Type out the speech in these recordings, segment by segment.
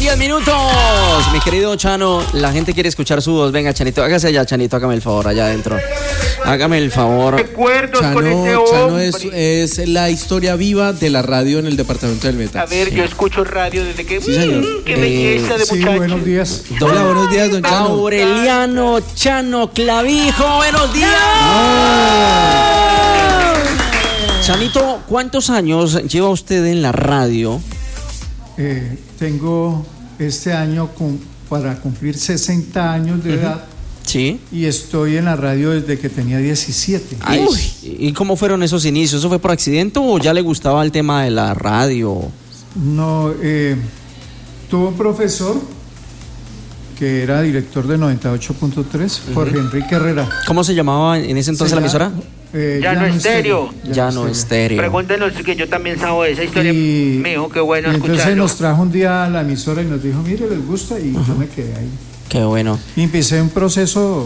10 minutos. Mi querido Chano, la gente quiere escuchar su voz. Venga, Chanito, hágase allá, Chanito, hágame el favor, allá adentro. Hágame el favor. Recuerdos con ese hombre. Chano es la historia viva de la radio en el departamento del Meta. A ver, yo escucho radio desde que... Sí, señor. ¡Qué belleza de muchacho! Sí, buenos días. Hola, buenos días, don Chano. Aureliano Chano Clavijo, buenos días. Chanito, ¿cuántos años lleva usted en la radio? Tengo este año para cumplir 60 años de edad. Sí. Y estoy en la radio desde que tenía 17. Ay, ¿y cómo fueron esos inicios? ¿Eso fue por accidente o ya le gustaba el tema de la radio? No, tuve un profesor que era director de 98.3, Jorge Enrique Herrera. ¿Cómo se llamaba en ese entonces la emisora? Llano Estéreo. Llano Estéreo. Pregúntenos que yo también sabo esa historia. Y, Me dijo qué bueno y entonces escucharlo. nos trajo un día a la emisora y nos dijo, mire, les gusta, y yo me quedé ahí. Qué bueno. Y empecé un proceso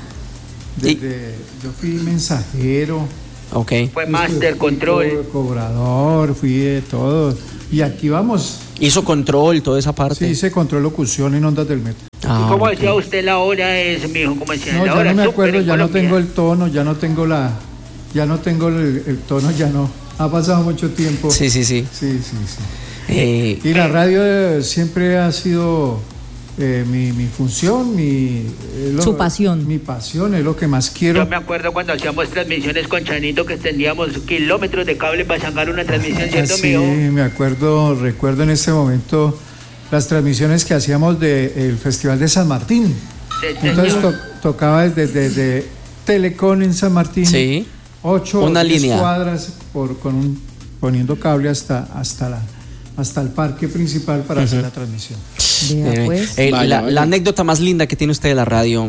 yo fui mensajero. Ok. Fue Master Control. Cobrador, fui de todo. Y aquí vamos. Hizo control, toda esa parte. Sí, hice control locución en Ondas del Meta. ¿Y cómo decía usted la hora es, mijo? ¿Cómo decía No, la ya hora? no me acuerdo, Súper ya no Colombia. tengo el tono, ya no tengo el tono, ya no. Ha pasado mucho tiempo. Sí. Sí. Y la radio siempre ha sido mi función, su pasión. Mi pasión, es lo que más quiero. Yo me acuerdo cuando hacíamos transmisiones con Chanito que extendíamos kilómetros de cable para sacar una transmisión, ¿cierto, Sí, mijo? recuerdo en ese momento las transmisiones que hacíamos del Festival de San Martín. Entonces tocaba desde Telecom en San Martín. Sí. 8 una o 10 línea. cuadras poniendo cable hasta el parque principal para hacer la transmisión. Pues. La anécdota más linda que tiene usted de la radio.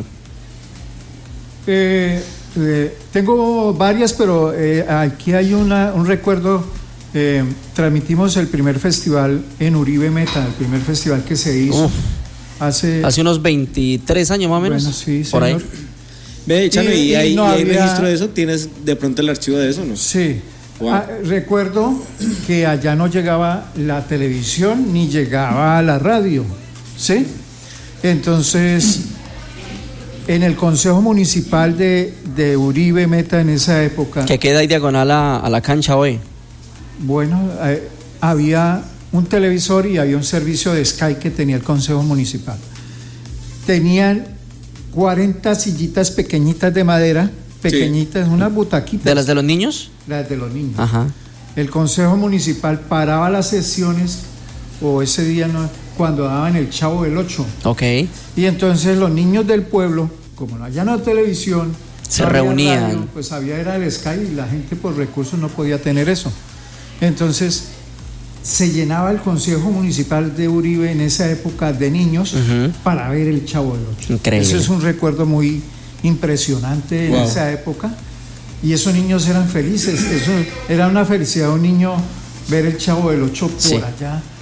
Tengo varias, pero aquí hay un recuerdo. Transmitimos el primer festival en Uribe Meta, el primer festival que se hizo hace unos 23 años más o menos. Bueno, sí, por señor. ahí. Ve, Chano, ¿y hay había registro de eso? ¿Tienes de pronto el archivo de eso, no? Sí. Wow. Recuerdo que allá no llegaba la televisión ni llegaba la radio, ¿sí? Entonces, en el Consejo Municipal de Uribe Meta en esa época... Que queda ahí diagonal a la cancha hoy. Bueno, había un televisor y había un servicio de Sky que tenía el Consejo Municipal. Tenían 40 sillitas pequeñitas de madera, unas butaquitas. ¿De las de los niños? Las de los niños. Ajá. El Consejo Municipal paraba las sesiones, o ese día cuando daban el Chavo del 8. Ok. Y entonces los niños del pueblo, como no había no televisión, se no había reunían. radio, pues era el Sky y la gente por recursos no podía tener eso. Entonces se llenaba el Consejo Municipal de Uribe en esa época de niños para ver el Chavo del 8. Increíble. Eso es un recuerdo muy impresionante en esa época. Y esos niños eran felices. Eso era una felicidad, un niño ver el Chavo del 8 por allá.